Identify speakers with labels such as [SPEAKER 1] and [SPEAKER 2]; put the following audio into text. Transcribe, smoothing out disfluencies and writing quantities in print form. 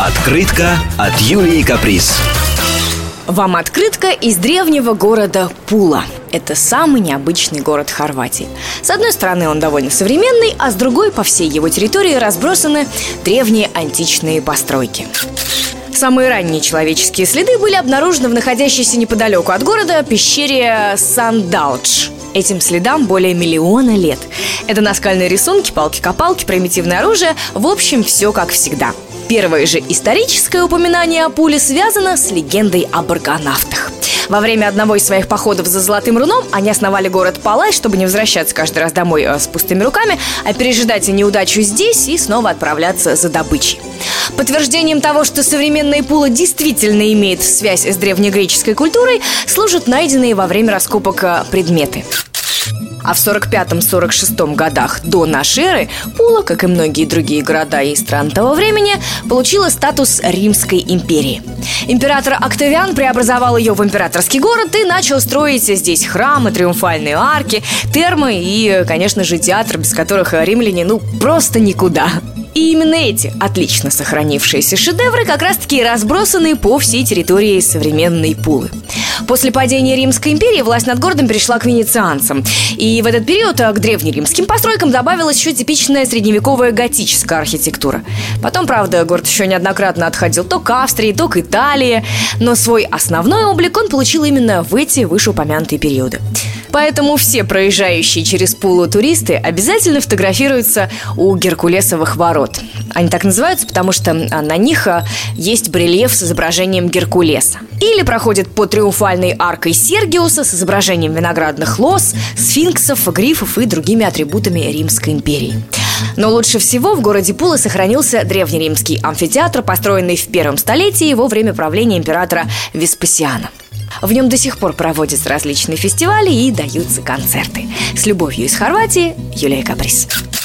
[SPEAKER 1] Открытка от Юлии Каприз.
[SPEAKER 2] Вам открытка из древнего города Пула. Это самый необычный город Хорватии. С одной стороны, он довольно современный, а с другой, по всей его территории разбросаны древние античные постройки. Самые ранние человеческие следы были обнаружены в находящейся неподалеку от города пещере Сандалдж. Этим следам более миллиона лет. Это наскальные рисунки, палки-копалки, примитивное оружие. В общем, все как всегда. Первое же историческое упоминание о Пуле связано с легендой об аргонавтах. Во время одного из своих походов за Золотым Руном они основали город Палай, чтобы не возвращаться каждый раз домой с пустыми руками, а пережидать неудачу здесь и снова отправляться за добычей. Подтверждением того, что современная Пула действительно имеет связь с древнегреческой культурой, служат найденные во время раскопок предметы. А в 45-46 годах до нашей эры Пула, как и многие другие города и страны того времени, получила статус Римской империи. Император Октавиан преобразовал ее в императорский город и начал строить здесь храмы, триумфальные арки, термы и, конечно же, театр, без которых римляне просто никуда. И именно эти отлично сохранившиеся шедевры как раз-таки разбросаны по всей территории современной Пулы. После падения Римской империи власть над городом перешла к венецианцам. И в этот период к древнеримским постройкам добавилась еще типичная средневековая готическая архитектура. Потом, правда, город еще неоднократно отходил то к Австрии, то к Италии. Но свой основной облик он получил именно в эти вышеупомянутые периоды. Поэтому все проезжающие через Пулу туристы обязательно фотографируются у Геркулесовых ворот. Они так называются, потому что на них есть барельеф с изображением Геркулеса. Или проходят по триумфальной аркой Сергиуса с изображением виноградных лоз, сфинксов, грифов и другими атрибутами Римской империи. Но лучше всего в городе Пула сохранился древнеримский амфитеатр, построенный в 1 столетии во время правления императора Веспасиана. В нем до сих пор проводятся различные фестивали и даются концерты. С любовью из Хорватии, Юлия Каприз.